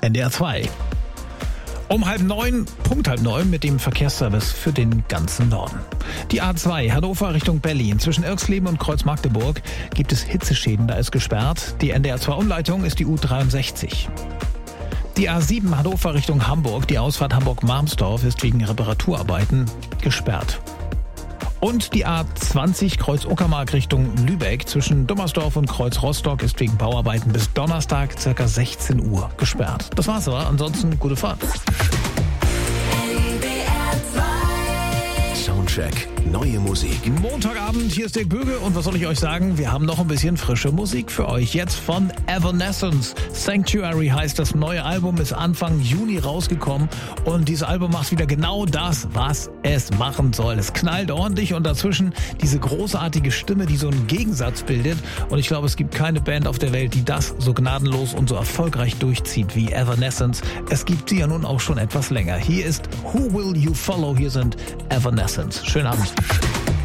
NDR 2. Um Punkt halb neun mit dem Verkehrsservice für den ganzen Norden. Die A2 Hannover Richtung Berlin. Zwischen Irxleben und Kreuz-Magdeburg gibt es Hitzeschäden, da ist gesperrt. Die NDR 2 Umleitung ist die U63. Die A7 Hannover Richtung Hamburg. Die Ausfahrt Hamburg-Marmsdorf ist wegen Reparaturarbeiten gesperrt. Und die A20 Kreuz-Uckermark Richtung Lübeck zwischen Dummersdorf und Kreuz-Rostock ist wegen Bauarbeiten bis Donnerstag ca. 16 Uhr gesperrt. Das war's aber, ansonsten gute Fahrt. Soundcheck, neue Musik. Montagabend, hier ist Dirk Böge und was soll ich euch sagen? Wir haben noch ein bisschen frische Musik für euch. Jetzt von Evanescence. Sanctuary heißt das neue Album, ist Anfang Juni rausgekommen und dieses Album macht wieder genau das, was es machen soll. Es knallt ordentlich und dazwischen diese großartige Stimme, die so einen Gegensatz bildet und ich glaube, es gibt keine Band auf der Welt, die das so gnadenlos und so erfolgreich durchzieht wie Evanescence. Es gibt sie ja nun auch schon etwas länger. Hier ist Who Will You Follow? Hier sind Evanescence. Schönen Abend.